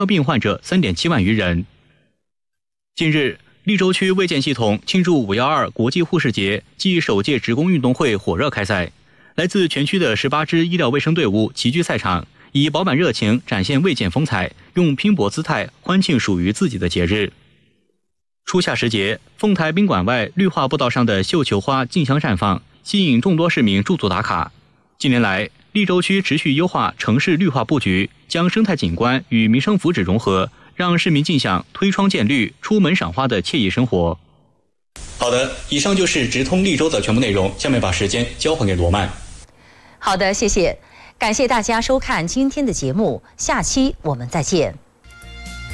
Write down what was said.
病患者3.7万余人。近日，利州区卫健系统庆祝512国际护士节暨首届职工运动会火热开赛，来自全区的18支医疗卫生队伍齐聚赛场，以饱满热情展现卫健风采，用拼搏姿态欢庆属于自己的节日。初夏时节，凤台宾馆外绿化步道上的绣球花竞相绽放，吸引众多市民驻足打卡。近年来，利州区持续优化城市绿化布局，将生态景观与民生福祉融合，让市民尽享推窗见绿、出门赏花的惬意生活。好的，以上就是直通利州的全部内容，下面把时间交还给罗曼。 好的，谢谢，感谢大家收看今天的节目，下期我们再见。